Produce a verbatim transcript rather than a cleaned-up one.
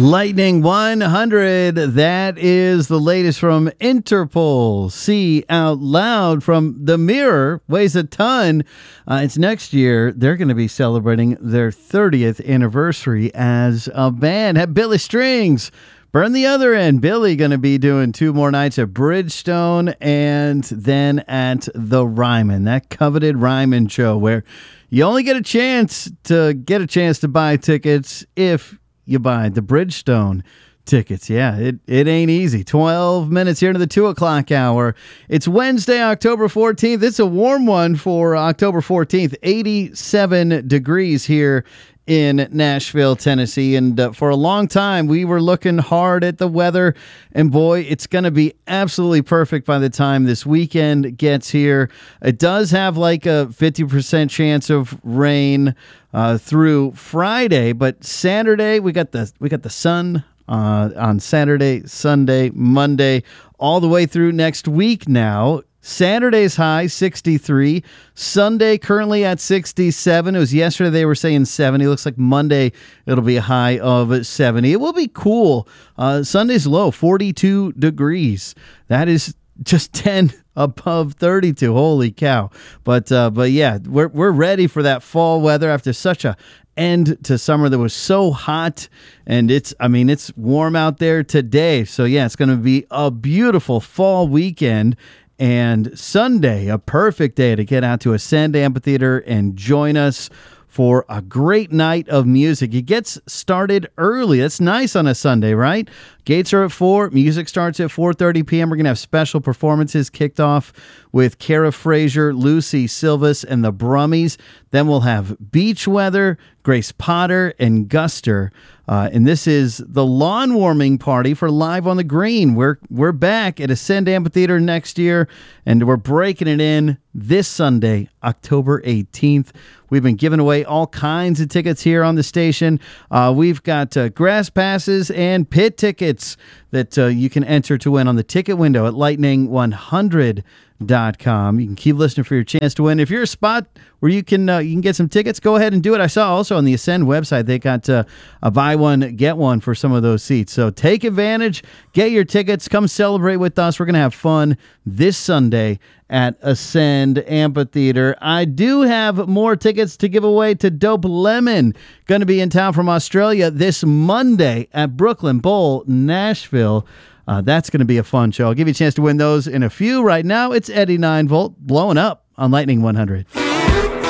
Lightning one hundred, that is the latest from Interpol. See Out Loud from The Mirror, weighs a ton. Uh, it's next year. They're going to be celebrating their thirtieth anniversary as a band. Have Billy Strings. Burn the Other End. Billy going to be doing two more nights at Bridgestone and then at the Ryman, that coveted Ryman show where you only get a chance to get a chance to buy tickets if you buy the Bridgestone tickets. Yeah, it, it ain't easy. twelve minutes here to the two o'clock hour. It's Wednesday, October fourteenth. It's a warm one for October fourteenth. eighty-seven degrees here in Nashville, Tennessee. And uh, for a long time, we were looking hard at the weather. And boy, it's going to be absolutely perfect by the time this weekend gets here. It does have like a fifty percent chance of rain uh, through Friday, but Saturday we got the we got the sun uh, on Saturday, Sunday, Monday, all the way through next week now. Saturday's high, sixty-three. Sunday currently at sixty-seven. It was yesterday they were saying seventy. Looks like Monday it'll be a high of seventy. It will be cool. Uh, Sunday's low, forty-two degrees. That is just ten above thirty-two. Holy cow. But uh, but yeah, we're we're ready for that fall weather after such a end to summer that was so hot, and it's I mean it's warm out there today. So yeah, it's going to be a beautiful fall weekend. And Sunday, a perfect day to get out to Ascend Amphitheater and join us for a great night of music. It gets started early. That's nice on a Sunday, right? Gates are at four. Music starts at four thirty p.m. We're going to have special performances kicked off with Kara Frazier, Lucy Silvas, and the Brummies. Then we'll have Beach Weather, Grace Potter, and Guster. Uh, and this is the lawn warming party for Live on the Green. We're we're back at Ascend Amphitheater next year, and we're breaking it in this Sunday, October eighteenth. We've been giving away all kinds of tickets here on the station. Uh, we've got uh, grass passes and pit tickets that uh, you can enter to win on the ticket window at lightning one hundred dot com. You can keep listening for your chance to win. If you're a spot where you can uh, you can get some tickets, go ahead and do it. I saw also on the Ascend website they got uh, a buy one, get one for some of those seats. So take advantage, get your tickets, come celebrate with us. We're going to have fun this Sunday at Ascend Amphitheater. I do have more tickets to give away to Dope Lemon. Going to be in town from Australia this Monday at Brooklyn Bowl, Nashville. Uh, that's going to be a fun show. I'll give you a chance to win those in a few. Right now, it's Eddie nine volt blowing up on Lightning one hundred.